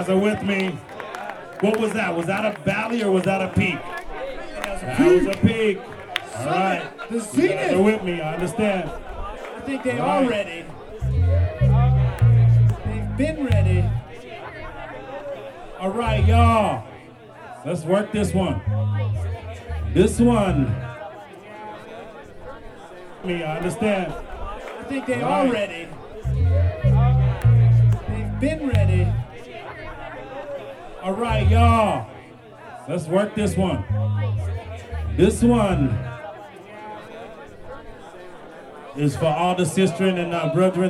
guys are with me. What was that? Was that a valley or was that a peak? That was a peak. All right. The You guys Zenith. are with me. I understand. I think they All are right. ready. They've been ready. All right, y'all. Let's work this one. This one. Me, I understand. I think they All are right. ready. They've been ready. All right, y'all. Let's work this one. This one is for all the sisters and brethren